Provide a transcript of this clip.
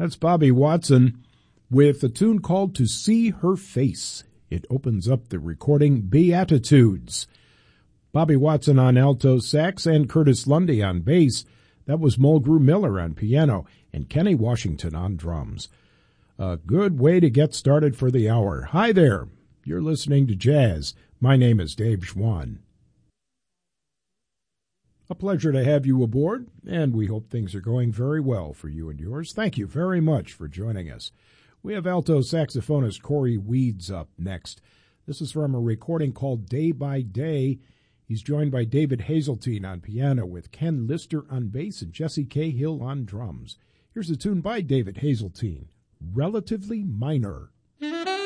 That's Bobby Watson with a tune called To See Her Face. It opens up the recording Beatitudes. Bobby Watson on alto sax and Curtis Lundy on bass. That was Mulgrew Miller on piano and Kenny Washington on drums. A good way to get started for the hour. Hi there. You're listening to Jazz. My name is Dave Schwann. A pleasure to have you aboard, and we hope things are going very well for you and yours. Thank you very much for joining us. We have alto saxophonist Corey Weeds up next. This is from a recording called Day by Day. He's joined by David Hazeltine on piano with Ken Lister on bass and Jesse Cahill on drums. Here's a tune by David Hazeltine, Relatively Minor.